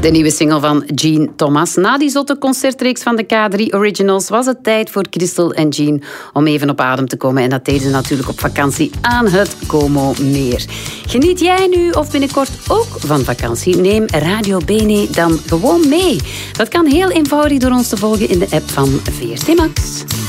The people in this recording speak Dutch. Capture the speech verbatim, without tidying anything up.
De nieuwe single van Jean Thomas. Na die zotte concertreeks van de K drie Originals was het tijd voor Christel en Jean om even op adem te komen. En dat deden ze natuurlijk op vakantie aan het Como Meer. Geniet jij nu of binnenkort ook van vakantie? Neem Radio Bene dan gewoon mee. Dat kan heel eenvoudig door ons te volgen in de app van V R T Max.